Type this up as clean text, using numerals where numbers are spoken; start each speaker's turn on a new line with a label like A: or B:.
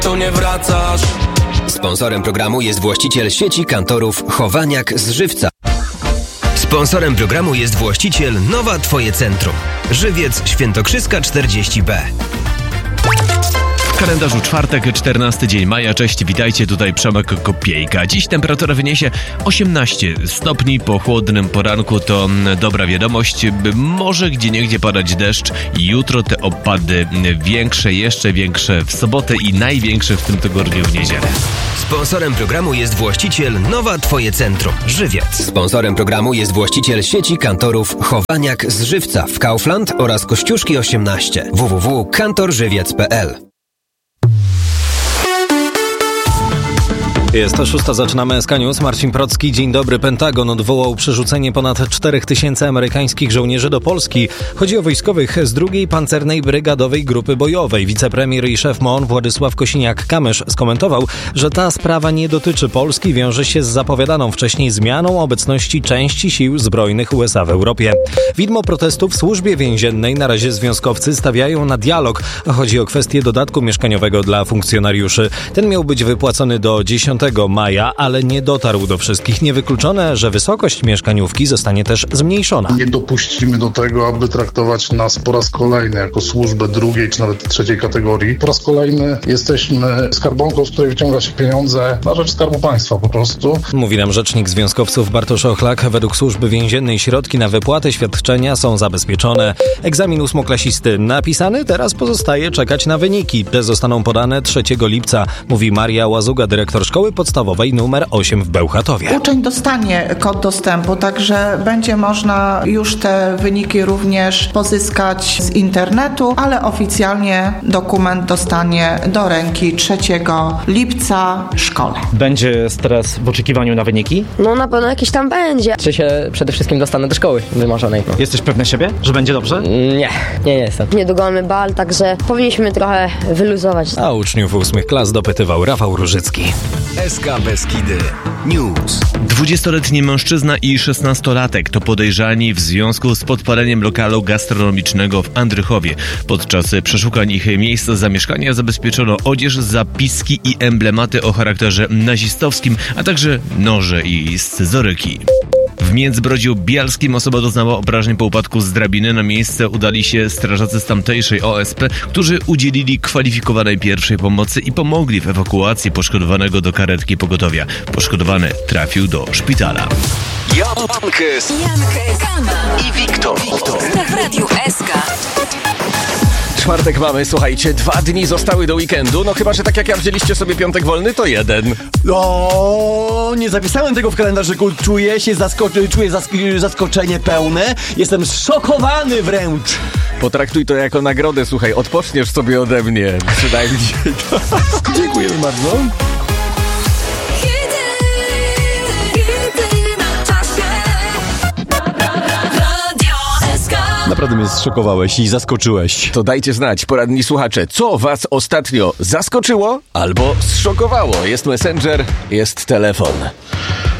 A: tu nie wracasz.
B: Sponsorem programu jest właściciel sieci kantorów Chowaniak z Żywca. Sponsorem programu jest właściciel Nowa Twoje Centrum. Żywiec Świętokrzyska 40B.
C: W kalendarzu czwartek, 14 dzień maja. Cześć, witajcie, tutaj Przemek Kopiejka. Dziś temperatura wyniesie 18 stopni. Po chłodnym poranku to dobra wiadomość. Może gdzieniegdzie padać deszcz. Jutro te opady większe, jeszcze większe w sobotę i największe w tym tygodniu w niedzielę.
B: Sponsorem programu jest właściciel Nowa Twoje Centrum. Żywiec. Sponsorem programu jest właściciel sieci kantorów Chowaniak z Żywca w Kaufland oraz Kościuszki 18. www.kantorżywiec.pl.
D: Jest to 6, zaczynamy SK News. Marcin Procki, dzień dobry. Pentagon odwołał przerzucenie ponad 4000 amerykańskich żołnierzy do Polski. Chodzi o wojskowych z 2. Pancernej Brygadowej Grupy Bojowej. Wicepremier i szef MON Władysław Kosiniak-Kamysz skomentował, że ta sprawa nie dotyczy Polski, wiąże się z zapowiadaną wcześniej zmianą obecności części sił zbrojnych USA w Europie. Widmo protestu w służbie więziennej na razie związkowcy stawiają na dialog. Chodzi o kwestię dodatku mieszkaniowego dla funkcjonariuszy. Ten miał być wypłacony do 10 maja, ale nie dotarł do wszystkich. Niewykluczone, że wysokość mieszkaniówki zostanie też zmniejszona.
E: Nie dopuścimy do tego, aby traktować nas po raz kolejny jako służbę 2. czy nawet 3. kategorii. Po raz kolejny jesteśmy skarbonką, z której wyciąga się pieniądze na rzecz Skarbu Państwa po prostu.
D: Mówi nam rzecznik związkowców Bartosz Ochlak. Według służby więziennej środki na wypłatę świadczenia są zabezpieczone. Egzamin 8-klasisty napisany, teraz pozostaje czekać na wyniki. Te zostaną podane 3 lipca, mówi Maria Łazuga, dyrektor szkoły podstawowej numer 8 w Bełchatowie.
F: Uczeń dostanie kod dostępu, także będzie można już te wyniki również pozyskać z internetu, ale oficjalnie dokument dostanie do ręki 3 lipca w szkole.
G: Będzie stres w oczekiwaniu na wyniki?
H: No na pewno jakiś tam będzie.
I: Czy się przede wszystkim dostanę do szkoły wymarzonej.
G: Jesteś pewny siebie, że będzie dobrze?
I: Nie jestem.
H: Niedługo mamy bal, także powinniśmy trochę wyluzować.
D: A uczniów 8 klas dopytywał Rafał Różycki.
B: SK Beskidy News.
C: 20-letni mężczyzna i 16-latek to podejrzani w związku z podpaleniem lokalu gastronomicznego w Andrychowie. Podczas przeszukań ich miejsca zamieszkania zabezpieczono odzież, zapiski i emblematy o charakterze nazistowskim, a także noże i scyzoryki. W Międzybrodziu Bialskim osoba doznała obrażeń po upadku z drabiny. Na miejsce udali się strażacy z tamtejszej OSP, którzy udzielili kwalifikowanej pierwszej pomocy i pomogli w ewakuacji poszkodowanego do karetki pogotowia. Poszkodowany trafił do szpitala.
B: Jankes, Kama i Wiktor.
J: W Radiu SK.
A: Czwartek mamy, słuchajcie, 2 dni zostały do weekendu. No chyba, że tak jak ja wzięliście sobie piątek wolny, to 1.
K: O, nie zapisałem tego w kalendarzyku. Czuję zaskoczenie pełne. Jestem zszokowany wręcz.
A: Potraktuj to jako nagrodę, słuchaj, odpoczniesz sobie ode mnie. Przynajmniej. Dziękujemy bardzo.
K: Naprawdę mnie zszokowałeś i zaskoczyłeś.
A: To dajcie znać, poradni słuchacze, co was ostatnio zaskoczyło albo zszokowało. Jest Messenger, jest telefon.